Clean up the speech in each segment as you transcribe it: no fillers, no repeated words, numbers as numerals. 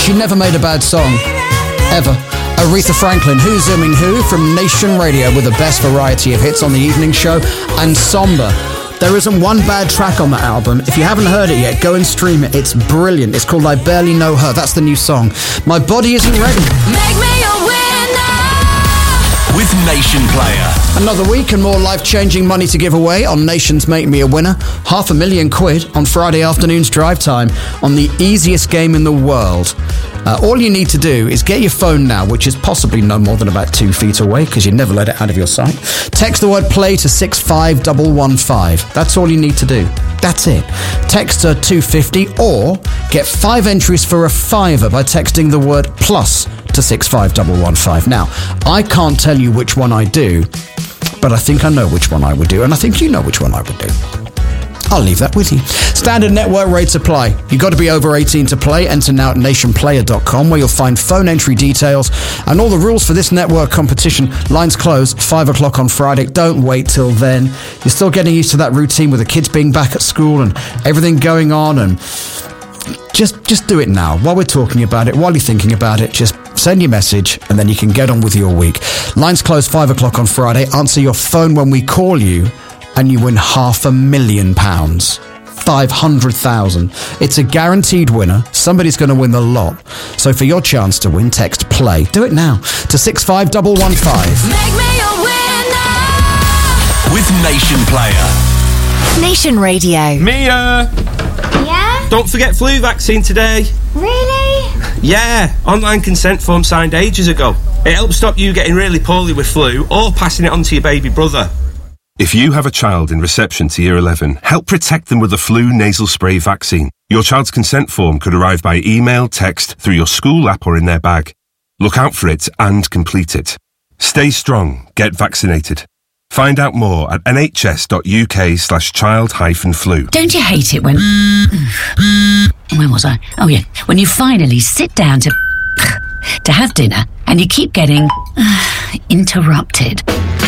She never made a bad song. Ever. Aretha Franklin, Who's Zooming Who, from Nation Radio with the best variety of hits on the evening show, and Somber. There isn't one bad track on that album. If you haven't heard it yet, go and stream it. It's brilliant. It's called I Barely Know Her. That's the new song. My Body Isn't Ready. Make me a winner with Nation Player. Another week and more life-changing money to give away on Nation's Make Me a Winner. £500,000 on Friday afternoon's drive time on the easiest game in the world. All you need to do is get your phone now, which is possibly no more than about 2 feet away because you never let it out of your sight. Text the word play to 65115. That's all you need to do. That's it. Text to 250 or get 5 entries for a £5 by texting the word plus to 65115. Now, I can't tell you which one I do, but I think I know which one I would do, and I think you know which one I would do. I'll leave that with you. Standard network rates apply. You've got to be over 18 to play. Enter now at nationplayer.com, where you'll find phone entry details and all the rules for this network competition. Lines close 5 o'clock on Friday. Don't wait till then. You're still getting used to that routine with the kids being back at school and everything going on, and just do it now. While we're talking about it, while you're thinking about it, just send your message and then you can get on with your week. Lines close 5 o'clock on Friday. Answer your phone when we call you and you win £500,000. 500,000. It's a guaranteed winner. Somebody's going to win the lot. So for your chance to win, text play. Do it now to 65115. Make me a winner with Nation Player. Nation Radio. Mia! Yeah? Don't forget flu vaccine today. Really? Yeah, online consent form signed ages ago. It helps stop you getting really poorly with flu or passing it on to your baby brother. If you have a child in reception to Year 11, help protect them with the flu nasal spray vaccine. Your child's consent form could arrive by email, text, through your school app or in their bag. Look out for it and complete it. Stay strong. Get vaccinated. Find out more at nhs.uk/child-flu. Don't you hate it when... Where was I? Oh, yeah. When you finally sit down to have dinner and you keep getting interrupted.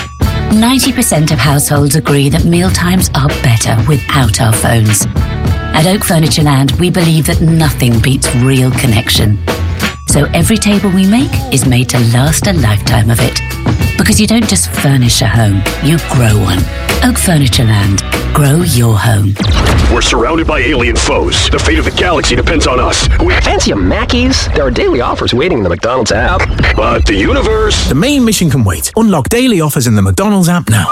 90% of households agree that mealtimes are better without our phones. At Oak Furnitureland, we believe that nothing beats real connection. So every table we make is made to last a lifetime of it. Because you don't just furnish a home, you grow one. Oak Furnitureland. Grow your home. We're surrounded by alien foes. The fate of the galaxy depends on us. Fancy a Mackey's? There are daily offers waiting in the McDonald's app. But the universe... The main mission can wait. Unlock daily offers in the McDonald's app now.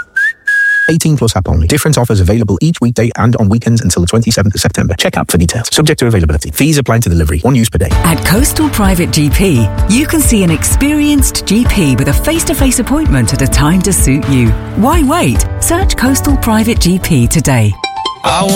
18 plus app only. Different offers available each weekday and on weekends until the 27th of September. Check app for details. Subject to availability. Fees apply to delivery. 1 use per day. At Coastal Private GP, you can see an experienced GP with a face-to-face appointment at a time to suit you. Why wait? Search Coastal Private GP today.